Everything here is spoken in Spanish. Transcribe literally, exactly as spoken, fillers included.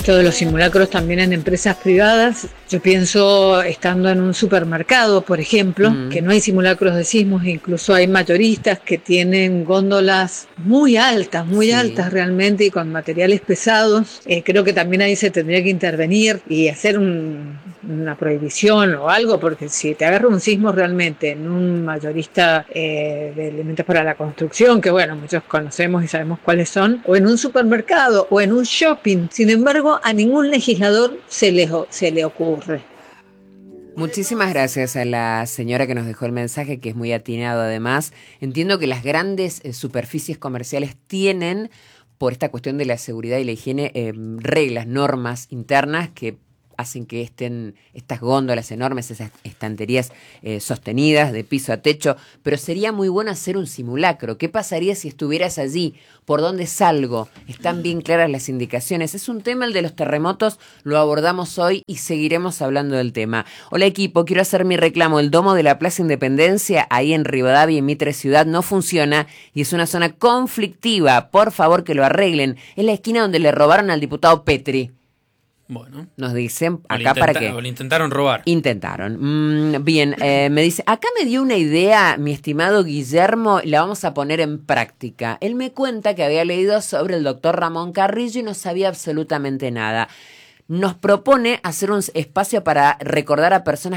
esto de los simulacros también en empresas privadas. Yo pienso estando en un supermercado, por ejemplo, mm. que no hay simulacros de sismos, incluso hay mayoristas que tienen góndolas muy altas, muy sí. altas realmente y con materiales pesados. Eh, creo que también ahí se tendría que intervenir y hacer un, una prohibición o algo, porque si te agarra un sismo realmente en un mayorista eh, de elementos para la construcción, que bueno, muchos conocemos y sabemos cuáles son, o en un supermercado o en un shopping, sin embargo, a ningún legislador se le, se le ocurre. Muchísimas gracias a la señora que nos dejó el mensaje, que es muy atinado además. Entiendo que las grandes eh, superficies comerciales tienen, por esta cuestión de la seguridad y la higiene, eh, reglas, normas internas que hacen que estén estas góndolas enormes, esas estanterías eh, sostenidas de piso a techo, pero sería muy bueno hacer un simulacro. ¿Qué pasaría si estuvieras allí? ¿Por dónde salgo? ¿Están bien claras las indicaciones? Es un tema, el de los terremotos, lo abordamos hoy y seguiremos hablando del tema. Hola equipo, quiero hacer mi reclamo. El domo de la Plaza Independencia, ahí en Rivadavia, en Mitre Ciudad, no funciona y es una zona conflictiva. Por favor que lo arreglen. Es la esquina donde le robaron al diputado Petri. Bueno. Nos dicen acá para que... O le intentaron robar. Intentaron. Mm, bien, eh, me dice, acá me dio una idea, mi estimado Guillermo, la vamos a poner en práctica. Él me cuenta que había leído sobre el doctor Ramón Carrillo y no sabía absolutamente nada. Nos propone hacer un espacio para recordar a personas